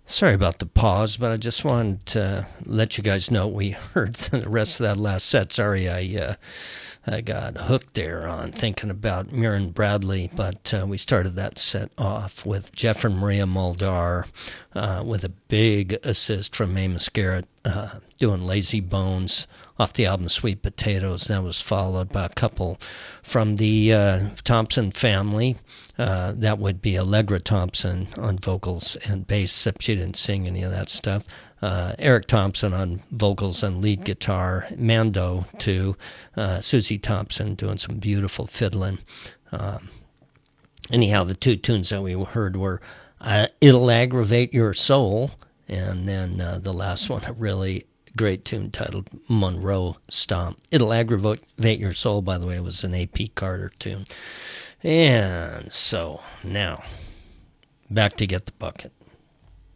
Sorry about the pause, but I just wanted to let you guys know we heard the rest of that last set. Sorry, I got hooked there on thinking about Mirren Bradley, but we started that set off with Jeff and Maria Muldaur with a big assist from Mae Mascaro doing Lazy Bones off the album Sweet Potatoes. That was followed by a couple from the Thompson family. That would be Allegra Thompson on vocals and bass, except she didn't sing any of that stuff. Eric Thompson on vocals and lead guitar. Mando, too. Susie Thompson doing some beautiful fiddling. Anyhow, the two tunes that we heard were It'll Aggravate Your Soul, and then the last one, a really great tune titled Monroe Stomp. It'll Aggravate Your Soul, by the way, was an A.P. Carter tune. And so, now, back to Get the Bucket.